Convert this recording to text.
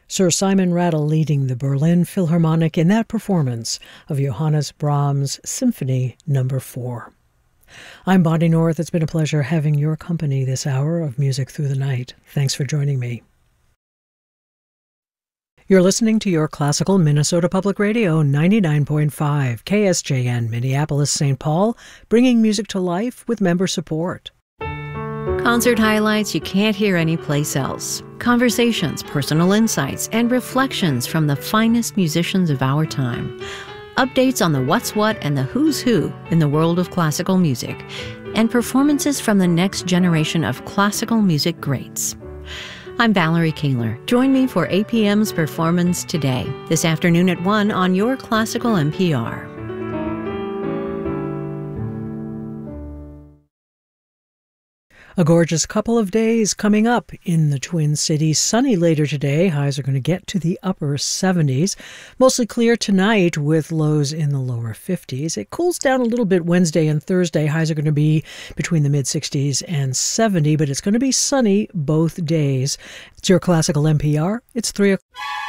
Sir Simon Rattle leading the Berlin Philharmonic in that performance of Johannes Brahms' Symphony No. 4. I'm Bonnie North. It's been a pleasure having your company this hour of Music Through the Night. Thanks for joining me. You're listening to your classical Minnesota Public Radio 99.5 KSJN Minneapolis, St. Paul, bringing music to life with member support. Concert highlights you can't hear anyplace else. Conversations, personal insights, and reflections from the finest musicians of our time. Updates on the what's what and the who's who in the world of classical music. And performances from the next generation of classical music greats. I'm Valerie Kaler. Join me for APM's Performance Today, this afternoon at 1 on your Classical NPR. A gorgeous couple of days coming up in the Twin Cities. Sunny later today. Highs are going to get to the upper 70s. Mostly clear tonight with lows in the lower 50s. It cools down a little bit Wednesday and Thursday. Highs are going to be between the mid-60s and 70, but it's going to be sunny both days. It's your Classical NPR. It's 3 o'clock.